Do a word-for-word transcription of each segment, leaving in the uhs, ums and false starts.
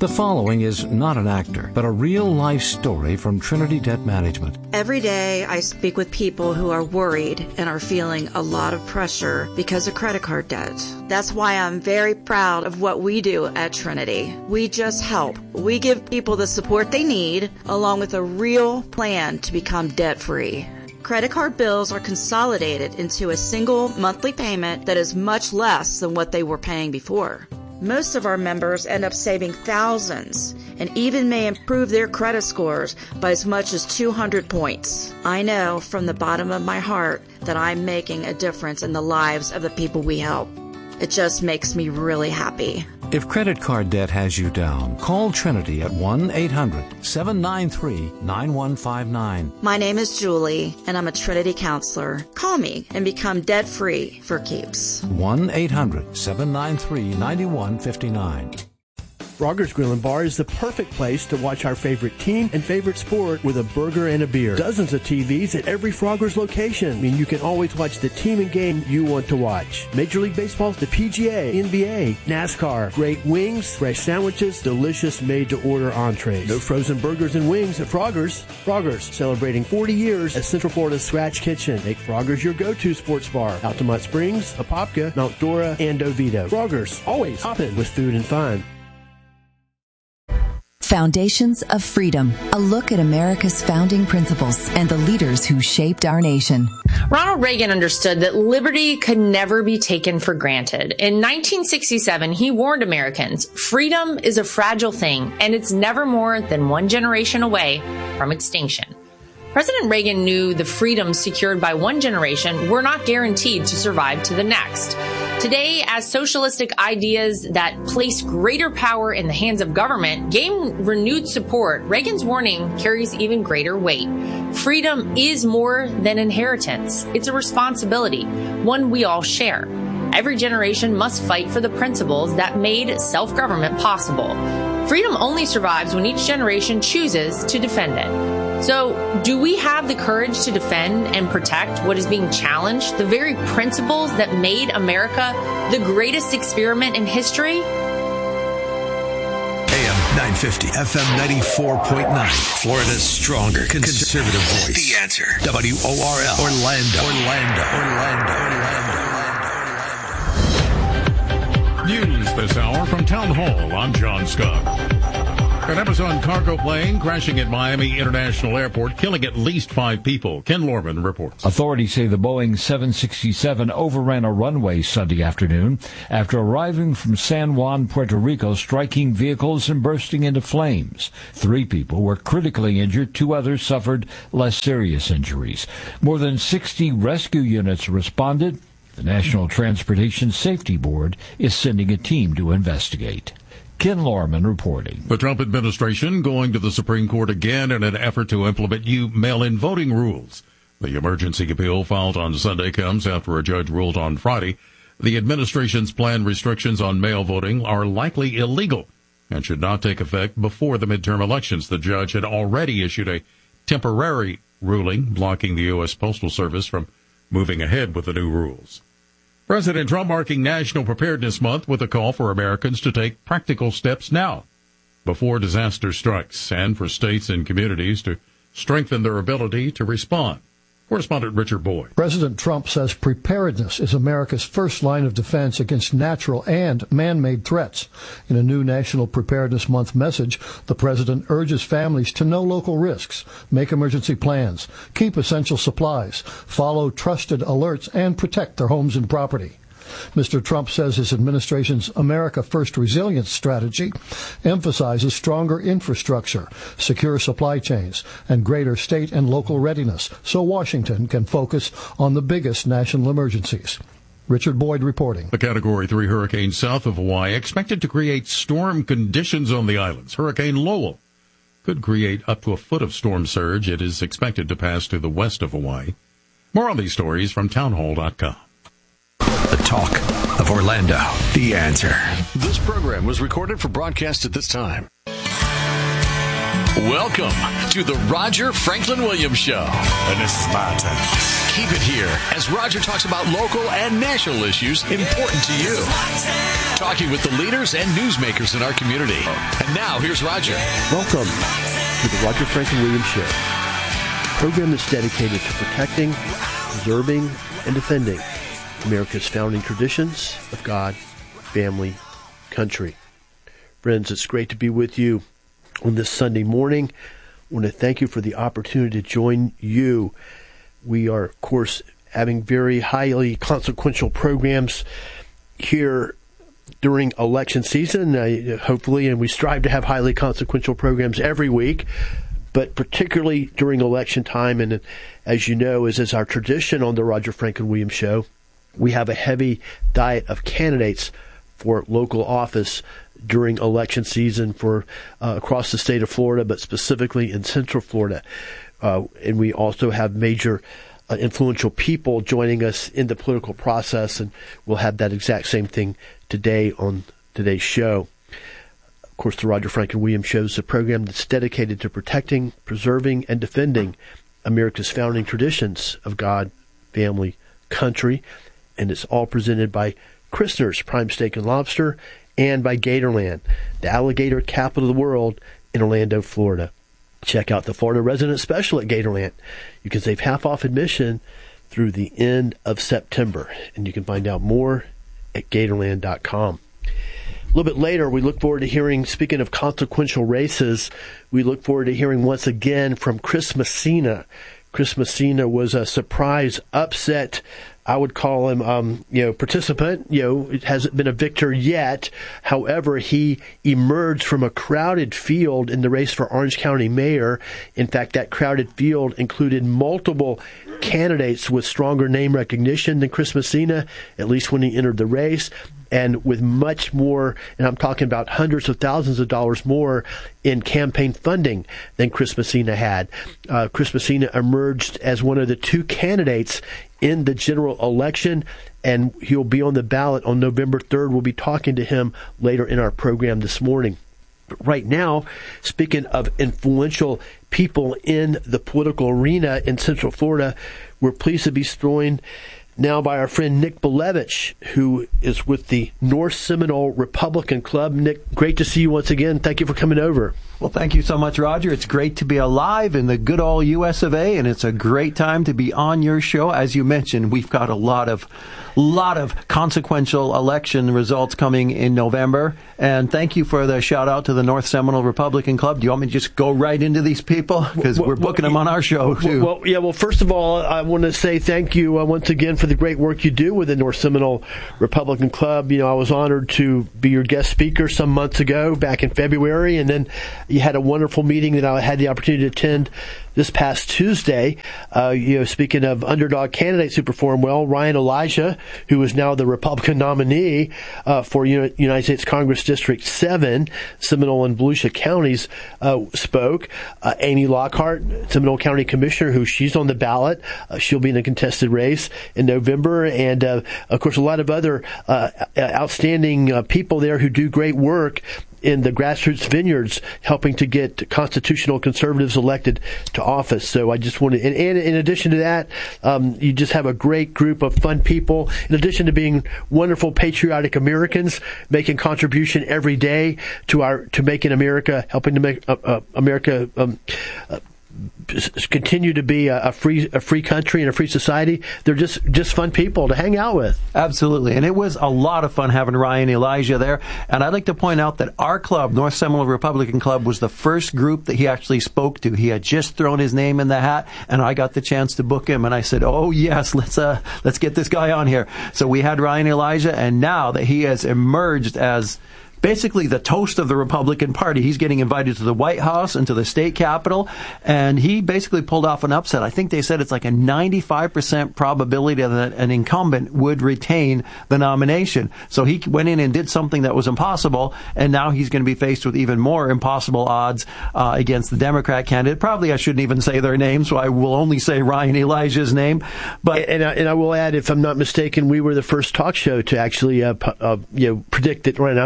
The following is not an actor, but a real-life story from Trinity Debt Management. Every day I speak with people who are worried and are feeling a lot of pressure because of credit card debt. That's why I'm very proud of what we do at Trinity. We just help. We give people the support they need, along with a real plan to become debt-free. Credit card bills are consolidated into a single monthly payment that is much less than what they were paying before. Most of our members end up saving thousands and even may improve their credit scores by as much as two hundred points. I know from the bottom of my heart that I'm making a difference in the lives of the people we help. It just makes me really happy. If credit card debt has you down, call Trinity at one eight hundred seven nine three nine one five nine. My name is Julie, and I'm a Trinity counselor. Call me and become debt-free for keeps. one eight hundred seven nine three nine one five nine. Frogger's Grill and Bar is the perfect place to watch our favorite team and favorite sport with a burger and a beer. Dozens of T Vs at every Frogger's location. I mean, you can always watch the team and game you want to watch. Major League Baseball, the P G A, N B A, NASCAR, great wings, fresh sandwiches, delicious made-to-order entrees. No frozen burgers and wings at Frogger's. Frogger's, celebrating forty years as Central Florida's Scratch Kitchen. Make Frogger's your go-to sports bar. Altamont Springs, Apopka, Mount Dora, and Oviedo. Frogger's, always hopping with food and fun. Foundations of Freedom, a look at America's founding principles and the leaders who shaped our nation. Ronald Reagan understood that liberty could never be taken for granted. In nineteen sixty-seven, he warned Americans, freedom is a fragile thing, and it's never more than one generation away from extinction. President Reagan knew the freedoms secured by one generation were not guaranteed to survive to the next. Today, as socialistic ideas that place greater power in the hands of government gain renewed support, Reagan's warning carries even greater weight. Freedom is more than inheritance. It's a responsibility, one we all share. Every generation must fight for the principles that made self-government possible. Freedom only survives when each generation chooses to defend it. So, do we have the courage to defend and protect what is being challenged, the very principles that made America the greatest experiment in history? A M nine fifty, F M ninety-four point nine, Florida's stronger conservative voice. The Answer. W O R L, Orlando, Orlando, Orlando, Orlando. News this hour from Town Hall. I'm John Scott. An Amazon cargo plane crashing at Miami International Airport, killing at least five people. Ken Lorman reports. Authorities say the Boeing seven sixty-seven overran a runway Sunday afternoon after arriving from San Juan, Puerto Rico, striking vehicles and bursting into flames. Three people were critically injured. Two others suffered less serious injuries. More than sixty rescue units responded. The National Transportation Safety Board is sending a team to investigate. Ken Lorman reporting. The Trump administration going to the Supreme Court again in an effort to implement new mail-in voting rules. The emergency appeal filed on Sunday comes after a judge ruled on Friday the administration's planned restrictions on mail voting are likely illegal and should not take effect before the midterm elections. The judge had already issued a temporary ruling blocking the U S Postal Service from moving ahead with the new rules. President Trump marking National Preparedness Month with a call for Americans to take practical steps now before disaster strikes and for states and communities to strengthen their ability to respond. Correspondent Richard Boyd. President Trump says preparedness is America's first line of defense against natural and man-made threats. In a new National Preparedness Month message, the president urges families to know local risks, make emergency plans, keep essential supplies, follow trusted alerts, and protect their homes and property. Mister Trump says his administration's America First resilience strategy emphasizes stronger infrastructure, secure supply chains, and greater state and local readiness so Washington can focus on the biggest national emergencies. Richard Boyd reporting. A Category three hurricane south of Hawaii expected to create storm conditions on the islands. Hurricane Lowell could create up to a foot of storm surge. It is expected to pass to the west of Hawaii. More on these stories from townhall dot com. The talk of Orlando. The Answer. This program was recorded for broadcast at this time. Welcome to the Roger Franklin Williams Show. And this is my turn. Keep it here as Roger talks about local and national issues important to you. Talking with the leaders and newsmakers in our community. And now, here's Roger. Welcome to the Roger Franklin Williams Show, a program that's dedicated to protecting, preserving, and defending America's founding traditions of God, family, country. Friends, it's great to be with you on this Sunday morning. I want to thank you for the opportunity to join you. We are, of course, having very highly consequential programs here during election season, uh, hopefully, and we strive to have highly consequential programs every week, but particularly during election time. And as you know, as is our tradition on the Roger Franklin Williams Show, we have a heavy diet of candidates for local office during election season for uh, across the state of Florida, but specifically in Central Florida. Uh, and we also have major uh, influential people joining us in the political process, and we'll have that exact same thing today on today's show. Of course, the Roger Franklin Williams Show is a program that's dedicated to protecting, preserving, and defending America's founding traditions of God, family, country, and it's all presented by Christner's Prime Steak and Lobster and by Gatorland, the alligator capital of the world in Orlando, Florida. Check out the Florida Resident Special at Gatorland. You can save half off admission through the end of September, and you can find out more at Gatorland dot com. A little bit later, we look forward to hearing, speaking of consequential races, we look forward to hearing once again from Chris Messina. Chris Messina was a surprise upset, I would call him, um, you know, participant. You know, it hasn't been a victor yet. However, he emerged from a crowded field in the race for Orange County mayor. In fact, that crowded field included multiple candidates with stronger name recognition than Chris Messina, at least when he entered the race, and with much more, and I'm talking about hundreds of thousands of dollars more in campaign funding than Chris Messina had. Uh, Chris Messina emerged as one of the two candidates in the general election, and he'll be on the ballot on November third. We'll be talking to him later in our program this morning. But right now, speaking of influential people in the political arena in Central Florida, we're pleased to be joined now by our friend Nick Bilevich, who is with the North Seminole Republican Club. Nick, great to see you once again. Thank you for coming over. Well, thank you so much, Roger. It's great to be alive in the good old U S of A, and it's a great time to be on your show. As you mentioned, we've got a lot of lot of consequential election results coming in November. And thank you for the shout out to the North Seminole Republican Club. Do you want me to just go right into these people? Because well, we're booking well, them on our show, too. Well, yeah, well, first of all, I want to say thank you uh, once again for the great work you do with the North Seminole Republican Club. You know, I was honored to be your guest speaker some months ago, back in February, and then you had a wonderful meeting that I had the opportunity to attend this past Tuesday. Uh, you know, speaking of underdog candidates who performed well, Ryan Elijah, who is now the Republican nominee uh, for United States Congress District seven, Seminole and Volusia counties, uh, spoke. Uh, Amy Lockhart, Seminole County Commissioner, who she's on the ballot. Uh, she'll be in a contested race in November. And, uh, of course, a lot of other uh, outstanding uh, people there who do great work in the grassroots vineyards, helping to get constitutional conservatives elected to office. So I just wanted, and, and in addition to that, um, you just have a great group of fun people. In addition to being wonderful, patriotic Americans, making contribution every day to our to making America, helping to make uh, uh, America um, uh, continue to be a, a free a free country and a free society. They're just just fun people to hang out with. Absolutely. And it was a lot of fun having Ryan Elijah there. And I'd like to point out that our club, North Seminole Republican Club, was the first group that he actually spoke to. He had just thrown his name in the hat, and I got the chance to book him. And I said, oh, yes, let's uh, let's get this guy on here. So we had Ryan Elijah, and now that he has emerged as basically the toast of the Republican Party. He's getting invited to the White House and to the state capitol, and he basically pulled off an upset. I think they said it's like a ninety-five percent probability that an incumbent would retain the nomination. So he went in and did something that was impossible, and now he's going to be faced with even more impossible odds uh, against the Democrat candidate. Probably I shouldn't even say their name, so I will only say Ryan Elijah's name. But and, I, and I will add, if I'm not mistaken, we were the first talk show to actually uh, uh, you know predict that Ryan Elijah would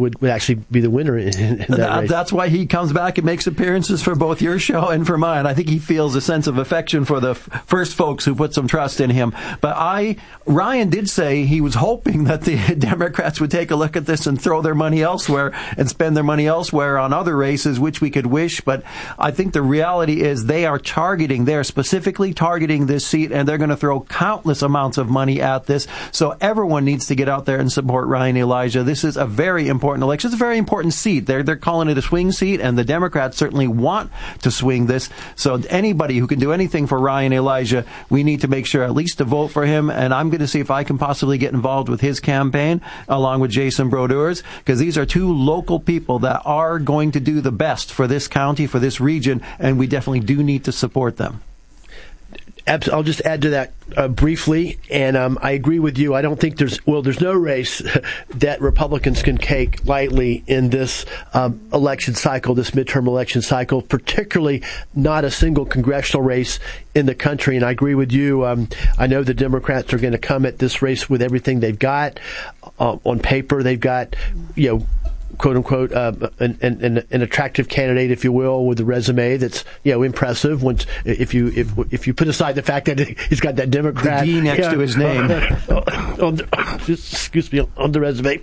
would, would actually be the winner in, in that that, race. That's why he comes back and makes appearances for both your show and for mine. I think he feels a sense of affection for the f- first folks who put some trust in him. But I, Ryan did say he was hoping that the Democrats would take a look at this and throw their money elsewhere and spend their money elsewhere on other races, which we could wish. But I think the reality is they are targeting, they're specifically targeting this seat, and they're going to throw countless amounts of money at this. So everyone needs to get out there and support Ryan Elijah. This is a very important election. It's a very important seat. They're, they're calling it a swing seat, and the Democrats certainly want to swing this. So anybody who can do anything for Ryan Elijah, we need to make sure at least to vote for him. And I'm going to see if I can possibly get involved with his campaign along with Jason Brodeurs, because these are two local people that are going to do the best for this county, for this region, and we definitely do need to support them. I'll just add to that uh, briefly, and um, I agree with you. I don't think there's, well, there's no race that Republicans can take lightly in this um, election cycle, this midterm election cycle, particularly not a single congressional race in the country. And I agree with you. Um, I know the Democrats are going to come at this race with everything they've got. Uh, on paper, they've got, you know, quote unquote, uh, an, an, an attractive candidate, if you will, with a resume that's, you know, impressive. Once, if you if if you put aside the fact that he's got that Democrat the D next yeah, to his name, on the, excuse me, on the resume.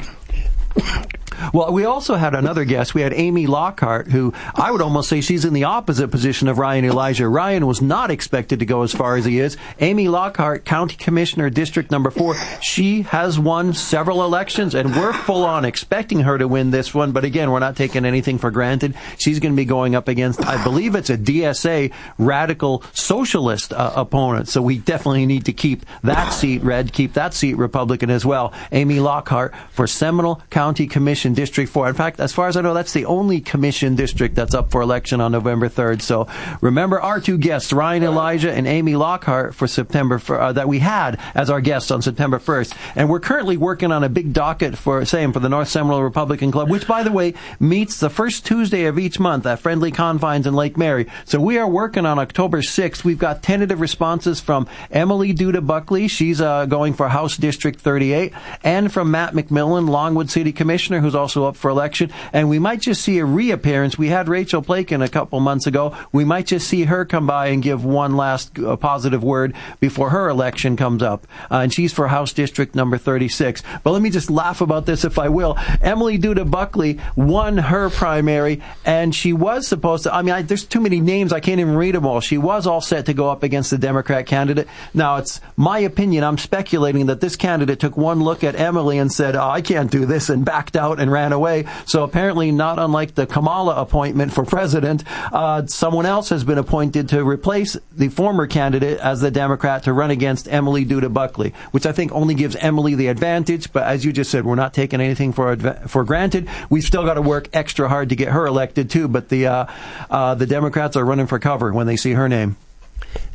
Well, we also had another guest. We had Amy Lockhart, who I would almost say she's in the opposite position of Ryan Elijah. Ryan was not expected to go as far as he is. Amy Lockhart, County Commissioner, District Number Four. She has won several elections, and we're full on expecting her to win this one. But again, we're not taking anything for granted. She's going to be going up against, I believe it's a D S A radical socialist uh, opponent. So we definitely need to keep that seat red, keep that seat Republican as well. Amy Lockhart for Seminole County Commission, District four. In fact, as far as I know, that's the only commission district that's up for election on November third. So remember our two guests, Ryan Elijah and Amy Lockhart, for September for, uh, that we had as our guests on September first. And we're currently working on a big docket for, same, for the North Seminole Republican Club, which, by the way, meets the first Tuesday of each month at Friendly Confines in Lake Mary. So we are working on October sixth. We've got tentative responses from Emily Duda Buckley. She's uh, going for House District thirty-eight. And from Matt McMillan, Longwood City Commissioner, who's also up for election. And we might just see a reappearance. We had Rachel Plakin a couple months ago. We might just see her come by and give one last uh, positive word before her election comes up. Uh, and she's for House District number thirty-six. But let me just laugh about this, if I will. Emily Duda Buckley won her primary, and she was supposed to, I mean, I, there's too many names, I can't even read them all. She was all set to go up against the Democrat candidate. Now, it's my opinion, I'm speculating that this candidate took one look at Emily and said, oh, I can't do this, and backed out and ran away. So apparently, not unlike the Kamala appointment for president, uh, someone else has been appointed to replace the former candidate as the Democrat to run against Emily Duda Buckley, which I think only gives Emily the advantage. But as you just said, we're not taking anything for adva- for granted. We've still got to work extra hard to get her elected too. But the uh, uh, the Democrats are running for cover when they see her name.